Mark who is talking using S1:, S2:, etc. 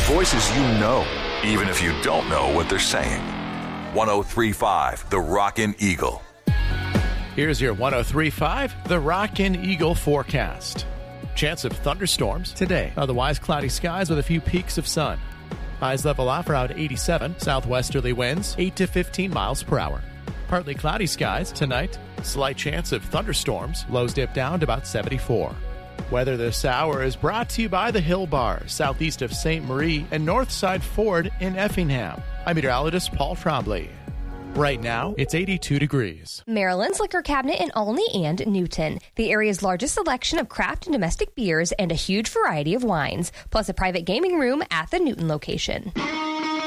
S1: voices you know, even if you don't know what they're saying. 103.5 The Rockin' Eagle.
S2: Here's your 103.5 The Rockin' Eagle forecast. Chance of thunderstorms today. Otherwise, cloudy skies with a few peaks of sun. Highs level off around 87. Southwesterly winds 8 to 15 miles per hour. Partly cloudy skies tonight. Slight chance of thunderstorms. Lows dip down to about 74. Weather this hour is brought to you by the Hill Bar, southeast of St. Marie and Northside Ford in Effingham. I'm meteorologist Paul Trombley. Right now, it's 82 degrees.
S3: Maryland's Liquor Cabinet in Olney and Newton. The area's largest selection of craft and domestic beers and a huge variety of wines, plus a private gaming room at the Newton location.